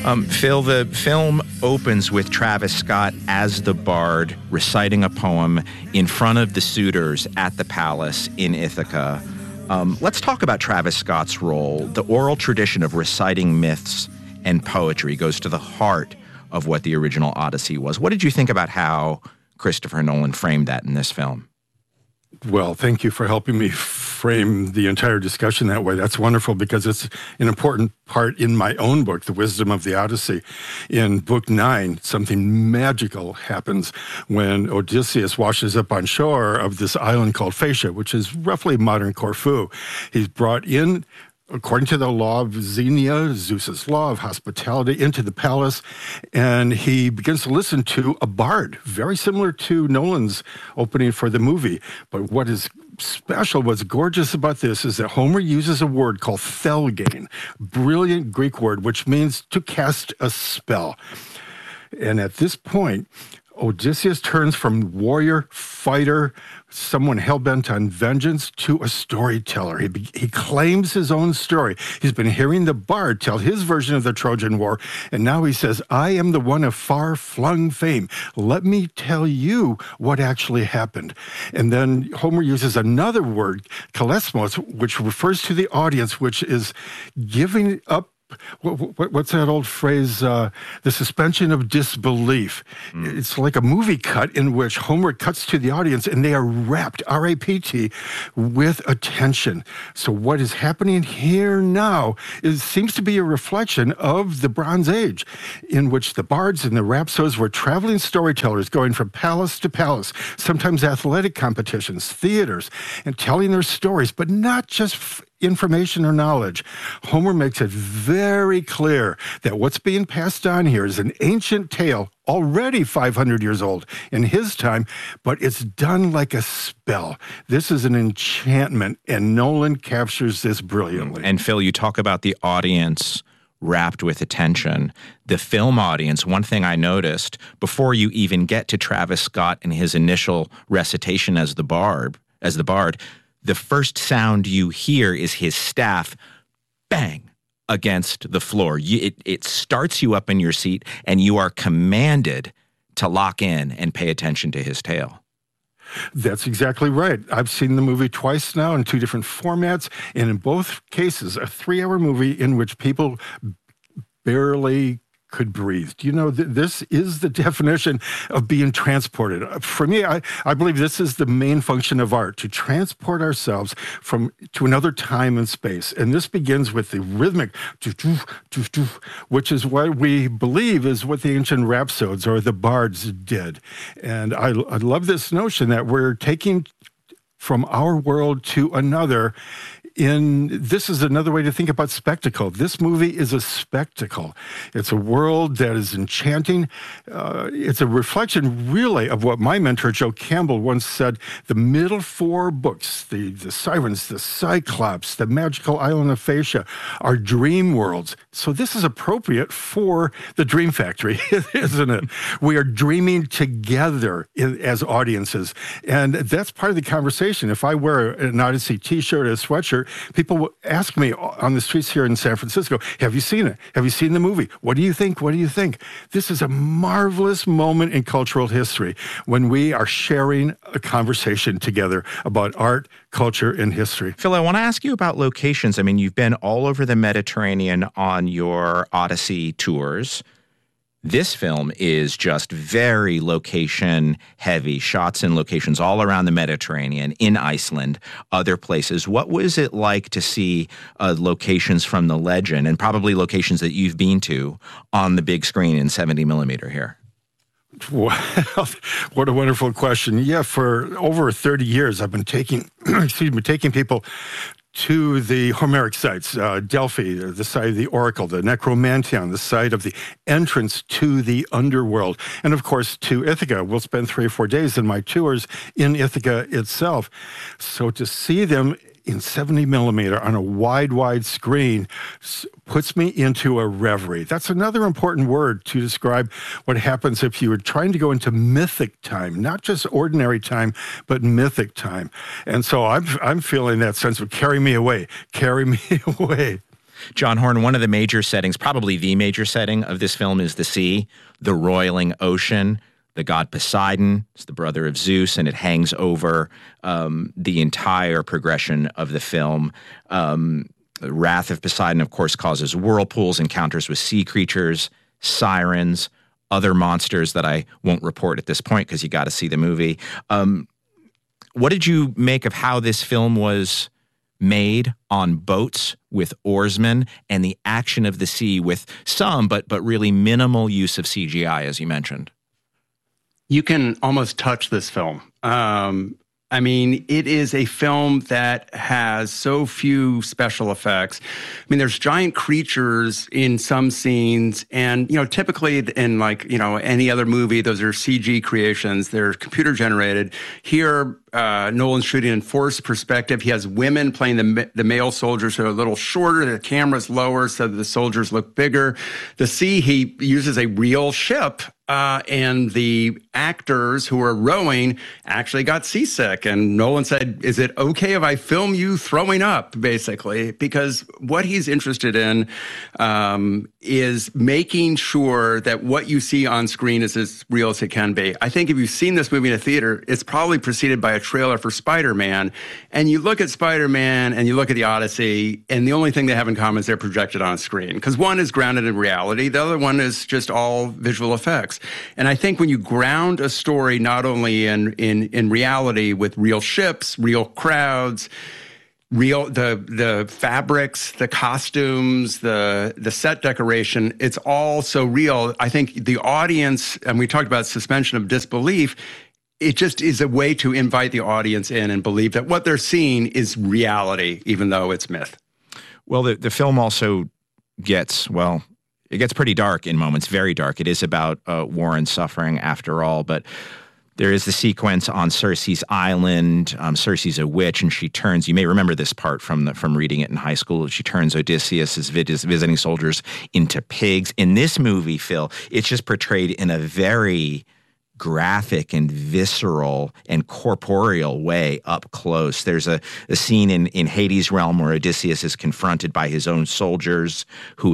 Phil, the film opens with Travis Scott as the bard reciting a poem in front of the suitors at the palace in Ithaca. Let's talk about Travis Scott's role. The oral tradition of reciting myths and poetry goes to the heart of what the original Odyssey was. What did you think about how Christopher Nolan framed that in this film? Well, thank you for helping me frame the entire discussion that way. That's wonderful because it's an important part in my own book, The Wisdom of the Odyssey. In Book 9, something magical happens when Odysseus washes up on shore of this island called Phaeacia, which is roughly modern Corfu. He's brought in, according to the law of Xenia, Zeus's law of hospitality, into the palace, and he begins to listen to a bard, very similar to Nolan's opening for the movie. But what is special, what's gorgeous about this is that Homer uses a word called thelgain, brilliant Greek word, which means to cast a spell. And at this point, Odysseus turns from warrior, fighter, someone hell-bent on vengeance, to a storyteller. He claims his own story. He's been hearing the bard tell his version of the Trojan War, and now he says, I am the one of far-flung fame. Let me tell you what actually happened. And then Homer uses another word, kalesmos, which refers to the audience, which is giving up. What's that old phrase? The suspension of disbelief. It's like a movie cut in which Homer cuts to the audience and they are rapt, R-A-P-T, with attention. So what is happening here now seems to be a reflection of the Bronze Age, in which the bards and the rhapsodes were traveling storytellers going from palace to palace, sometimes athletic competitions, theaters, and telling their stories, but not just information or knowledge. Homer makes it very clear that what's being passed on here is an ancient tale, already 500 years old in his time, but it's done like a spell. This is an enchantment, and Nolan captures this brilliantly. And Phil, you talk about the audience wrapped with attention. The film audience, one thing I noticed, before you even get to Travis Scott and his initial recitation as the bard, the first sound you hear is his staff bang against the floor. It starts you up in your seat, and you are commanded to lock in and pay attention to his tale. That's exactly right. I've seen the movie twice now in two different formats, and in both cases, a 3-hour movie in which people barely could breathe. You know, this is the definition of being transported. For me, I believe this is the main function of art, to transport ourselves to another time and space. And this begins with the rhythmic which is what we believe is what the ancient rhapsodes or the bards did. And I love this notion that we're taking from our world to another. This is another way to think about spectacle. This movie is a spectacle. It's a world that is enchanting. It's a reflection, really, of what my mentor, Joe Campbell, once said. The middle 4 books, the Sirens, the Cyclops, the Magical Island of Phaeacia, are dream worlds. So this is appropriate for the Dream Factory, isn't it? We are dreaming together as audiences. And that's part of the conversation. If I wear an Odyssey t-shirt or a sweatshirt, people will ask me on the streets here in San Francisco, have you seen it? Have you seen the movie? What do you think? What do you think? This is a marvelous moment in cultural history when we are sharing a conversation together about art, culture, and history. Phil, I want to ask you about locations. I mean, you've been all over the Mediterranean on your Odyssey tours. This film is just very location heavy, shots and locations all around the Mediterranean, in Iceland, other places. What was it like to see locations from the legend, and probably locations that you've been to, on the big screen in 70 millimeter here? Well, what a wonderful question. Yeah, for over 30 years, I've been taking people to the Homeric sites, Delphi, the site of the Oracle, the Necromantion, the site of the entrance to the underworld, and of course to Ithaca. We'll spend 3 or 4 days in my tours in Ithaca itself. So to see them in 70 millimeter on a wide screen puts me into a reverie. That's another important word to describe what happens if you were trying to go into mythic time, not just ordinary time, but mythic time. And so I'm feeling that sense of carry me away, carry me away. John Horn, one of the major settings, probably the major setting of this film is the sea, the roiling ocean. The god Poseidon is the brother of Zeus, and it hangs over the entire progression of the film. The wrath of Poseidon, of course, causes whirlpools, encounters with sea creatures, sirens, other monsters that I won't report at this point because you got to see the movie. What did you make of how this film was made on boats with oarsmen and the action of the sea with some, but really minimal use of CGI, as you mentioned? You can almost touch this film. I mean, it is a film that has so few special effects. I mean, there's giant creatures in some scenes, and, typically in any other movie, those are CG creations. They're computer generated. Here, Nolan's shooting in forced perspective. He has women playing the male soldiers who are a little shorter. The camera's lower so that the soldiers look bigger. The sea, he uses a real ship. And the actors who are rowing actually got seasick. And Nolan said, is it okay if I film you throwing up, basically? Because what he's interested in is making sure that what you see on screen is as real as it can be. I think if you've seen this movie in a theater, it's probably preceded by a trailer for Spider-Man. And you look at Spider-Man and you look at the Odyssey, and the only thing they have in common is they're projected on screen. Because one is grounded in reality. The other one is just all visual effects. And I think when you ground a story not only in reality with real ships, real crowds, the fabrics, the costumes, the set decoration, it's all so real. I think the audience, and we talked about suspension of disbelief, it just is a way to invite the audience in and believe that what they're seeing is reality, even though it's myth. Well, the film also gets, it gets pretty dark in moments, very dark. It is about war and suffering after all, but there is the sequence on Circe's island. Circe's a witch, and she turns, you may remember this part from reading it in high school, she turns Odysseus' visiting soldiers into pigs. In this movie, Phil, it's just portrayed in a very graphic and visceral and corporeal way up close. There's a scene in Hades' realm where Odysseus is confronted by his own soldiers who